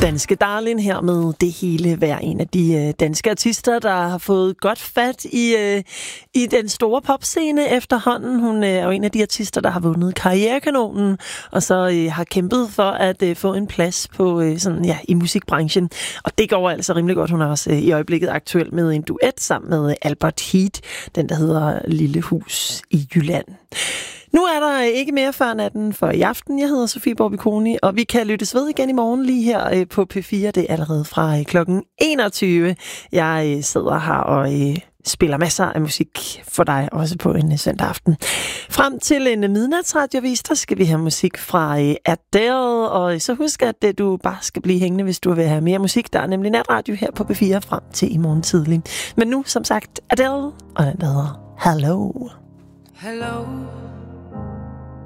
Danske Darling her med Det Hele Hver. En af de danske artister, der har fået godt fat i den store popscene efterhånden. Hun er jo en af de artister, der har vundet Karrierekanonen, og så har kæmpet for at få en plads på i musikbranchen. Og det går altså rimelig godt. Hun er også i øjeblikket aktuel med en duet sammen med Albert Heat, den der hedder Lille Hus i Jylland. Nu er der ikke mere før natten for i aften. Jeg hedder Sofie Borbiconi, og vi kan lyttes ved igen i morgen lige her på P4. Det er allerede fra klokken 21. Jeg sidder her og spiller masser af musik for dig, også på en søndag aften. Frem til en midnatsradiovis, der skal vi have musik fra Adele, og så husk, at du bare skal blive hængende, hvis du vil have mere musik. Der er nemlig natradio her på P4 frem til i morgen tidlig. Men nu, som sagt, Adele, og den der hedder Hello. Hello.